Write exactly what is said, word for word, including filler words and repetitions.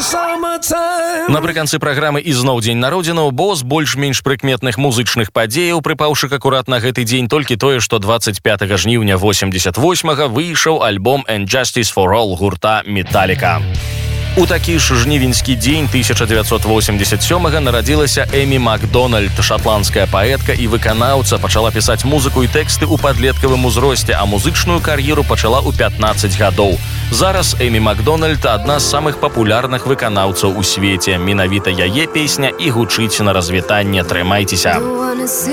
Напрыканцы праграмы ізноў дзень народзінаў, бо з больш-менш прыкметных музычных падзеяў, прыпаўшых акурат на гэты дзень толькі тое, што дваццаць пятага жніўня восемьдесят восьмага выйшаў альбом «And Justice for All» гурта «Металлика». У такі ж жнівеньскі дзень тысяча дзевяцьсот восемьдесят сёмага нарадзілася Эмі Макдональд, шатландская паэтка і выканаўца, пачала пісаць музыку і тэксты ў падлеткавым узросце, а музычную кар'еру пачала ў пятнаццаць гадоў. Зараз Эмі Макдональд адна з самых папулярных выканаўцаў у свеце. Менавіта яе песня і гучыць на развітанне. Трымайцеся.